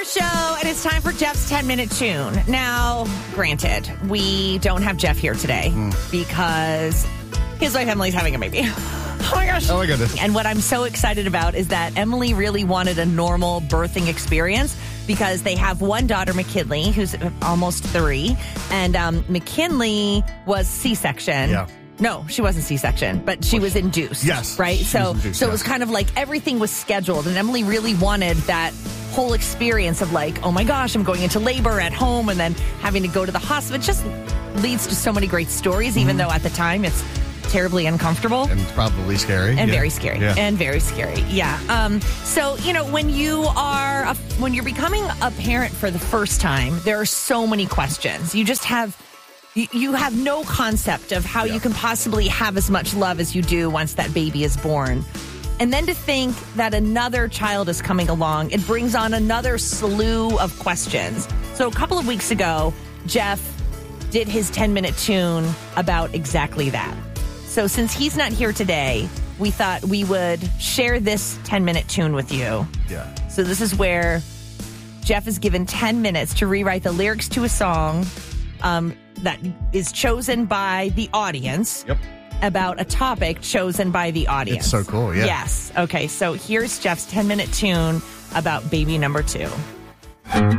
show, and it's time for Jeff's 10-minute tune. Now, granted, we don't have Jeff here today because his wife Emily's having a baby. Oh my gosh. Oh my goodness. And what I'm so excited about is that Emily really wanted a normal birthing experience because they have one daughter, McKinley, who's almost 3, and McKinley was C-section. Yeah. No, she wasn't C-section, but she was induced. Yes. Right? She was induced, it was kind of like everything was scheduled, and Emily really wanted that whole experience of like, oh my gosh, I'm going into labor at home and then having to go to the hospital. It just leads to so many great stories, even though at the time it's terribly uncomfortable. And probably scary. And very scary. Yeah. And very scary. Yeah. So, when when you're becoming a parent for the first time, there are so many questions. You just have... You have no concept of how you can possibly have as much love as you do once that baby is born. And then to think that another child is coming along, it brings on another slew of questions. So a couple of weeks ago, Jeff did his 10-minute tune about exactly that. So since he's not here today, we thought we would share this 10-minute tune with you. Yeah. So this is where Jeff is given 10 minutes to rewrite the lyrics to a song that is chosen by the audience. Yep. About a topic chosen by the audience. It's so cool, yeah. Yes. Okay, so here's Jeff's 10-minute tune about baby number 2.